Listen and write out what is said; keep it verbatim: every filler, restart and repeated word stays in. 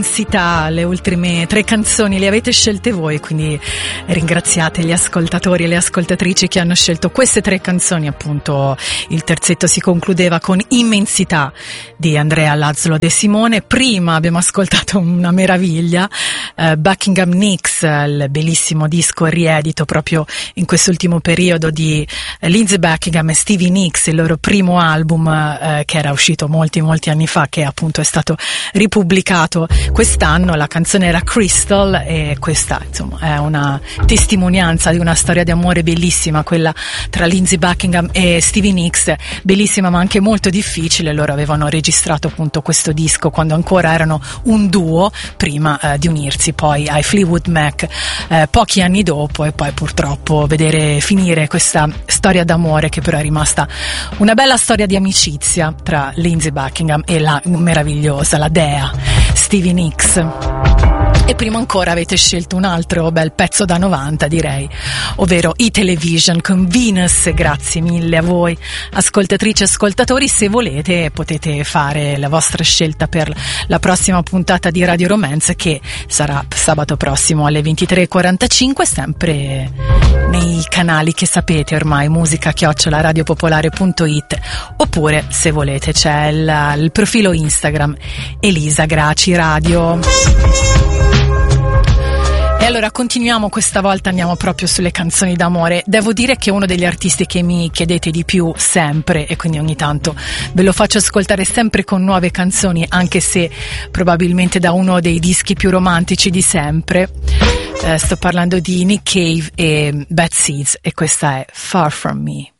Intensità, le ultime tre canzoni le avete scelte voi, quindi ringraziate gli ascoltatori e le ascoltatrici che hanno scelto queste tre canzoni. Appunto il terzetto si concludeva con Immensità di Andrea Lazzolo De Simone. Prima abbiamo ascoltato una meraviglia, uh, Buckingham Nicks, il bellissimo disco riedito proprio in quest'ultimo periodo di Lindsey Buckingham e Stevie Nicks, il loro primo album uh, che era uscito molti molti anni fa, che appunto è stato ripubblicato quest'anno. La canzone era Crystal e questa insomma è una testimonianza di una storia di amore bellissima, quella tra Lindsey Buckingham e Stevie Nicks, bellissima ma anche molto difficile. Loro avevano registrato appunto questo disco quando ancora erano un duo, prima eh, di unirsi poi ai Fleetwood Mac eh, pochi anni dopo, e poi purtroppo vedere finire questa storia d'amore, che però è rimasta una bella storia di amicizia tra Lindsey Buckingham e la meravigliosa, la dea Stevie Nicks. E prima ancora avete scelto un altro bel pezzo da novanta, direi, ovvero i Television con Venus. Grazie mille a voi ascoltatrici e ascoltatori. Se volete potete fare la vostra scelta per la prossima puntata di Radio Romance, che sarà sabato prossimo alle ventitré e quarantacinque, sempre nei canali che sapete ormai, musica chiocciola radiopopolare punto it, oppure se volete c'è il, il profilo Instagram Elisa Graci Radio. E allora continuiamo, questa volta andiamo proprio sulle canzoni d'amore. Devo dire che è uno degli artisti che mi chiedete di più sempre, e quindi ogni tanto ve lo faccio ascoltare sempre con nuove canzoni, anche se probabilmente da uno dei dischi più romantici di sempre. Eh, sto parlando di Nick Cave e Bad Seeds, e questa è Far From Me.